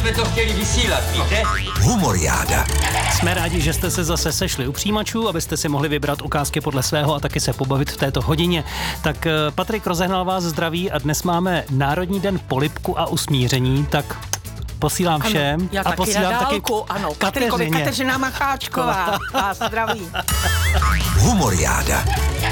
jsme to chtěli vysílat, víte? Humoriáda. Jsme rádi, že jste se zase sešli u přijímačů, abyste si mohli vybrat ukázky podle svého a taky se pobavit v této hodině. Tak Patrik Rozehnal vás zdraví a dnes máme Národní den polibku a usmíření, tak posílám všem. Ano, já a taky posílám taky ano, Patrikovi, Kateřina Macháčková. Vás zdraví. Humoriáda.